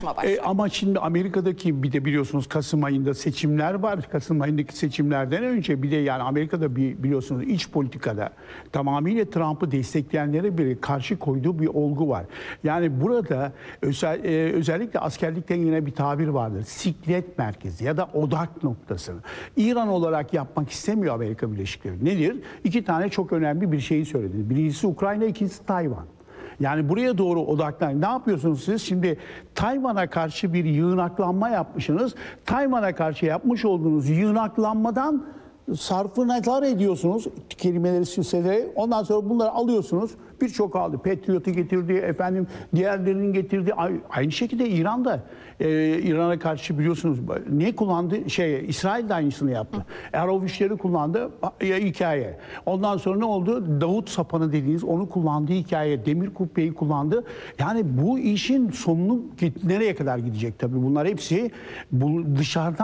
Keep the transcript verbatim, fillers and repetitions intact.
E, başladı. ama şimdi Amerika'daki bir de biliyorsunuz Kasım ayında seçimler var. Kasım ayındaki seçimlerden önce bir de yani Amerika'da bir biliyorsunuz iç politikada tamamıyla Trump'ı destekleyenlere bir karşı koyduğu bir olgu var. Yani burada özel, e, özellikle askerlikten yine bir tabir vardır. Siklet merkezi ya da odak noktasını İran olarak yapmak istemiyor Amerika Birleşik Devletleri. Nedir? İki tane çok önemli bir şeyi söyledi. Birincisi Ukrayna, ikincisi Tayvan. Yani buraya doğru odaklanın. Ne yapıyorsunuz siz? Şimdi Tayvan'a karşı bir yığınaklanma yapmışsınız. Tayvan'a karşı yapmış olduğunuz yığınaklanmadan sarfınalar ediyorsunuz. Kelimeleri silsileleri. Ondan sonra bunları alıyorsunuz. Birçok aldı. Patriot'u getirdi. Efendim diğerlerinin getirdi. Aynı şekilde İran'da e, İran'a karşı biliyorsunuz ne kullandı? Şey İsrail de aynısını yaptı. Arrow üçleri kullandı. Ya, hikaye. Ondan sonra ne oldu? Davut sapanı dediğiniz onu kullandığı hikaye. Demir kubbeyi kullandı. Yani bu işin sonunu nereye kadar gidecek tabii? Bunlar hepsi bu dışarıdan